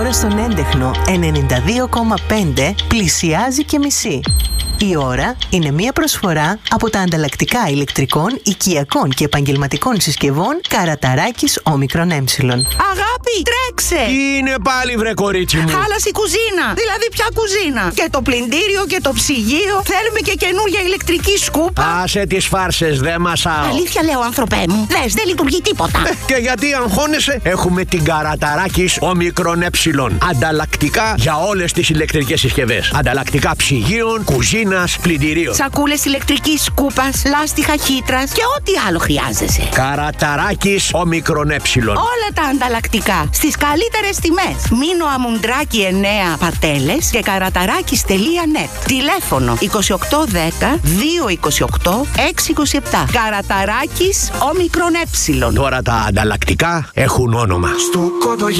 τώρα στον έντεχνο 92,5 πλησιάζει και μισή. Η ώρα είναι μια προσφορά από τα ανταλλακτικά ηλεκτρικών, οικιακών και επαγγελματικών συσκευών Καραταράκης Όμικρον Ε. Αγάπη, τρέξε! Τι είναι πάλι, βρε κορίτσι μου? Χάλασε η κουζίνα. Δηλαδή, ποια κουζίνα? Και το πλυντήριο και το ψυγείο. Θέλουμε και καινούργια ηλεκτρική σκούπα. Άσε τις φάρσες, δε μασάω. Αλήθεια λέω, άνθρωπέ μου. Δες, δεν λειτουργεί τίποτα. Και γιατί αγχώνεσαι? Έχουμε την Καραταράκης Όμικρον Ε. Ανταλλακτικά για όλες τις ηλεκτρικές συσκευές. Ανταλλακτικά ψυγείων, κουζίνας, πλυντηρίων. Σακούλες ηλεκτρικής σκούπας, λάστιχα χύτρας και ό,τι άλλο χρειάζεσαι. Καραταράκης Όμικρον Ε. Όλα τα ανταλλακτικά στις καλύτερες τιμές. Μήνο Αμουντράκη 9 Πατέλες και καραταράκης.net. Τηλέφωνο 2810 228 627. Καραταράκης Όμικρον Ε. Τώρα τα ανταλλακτικά έχουν όνομα.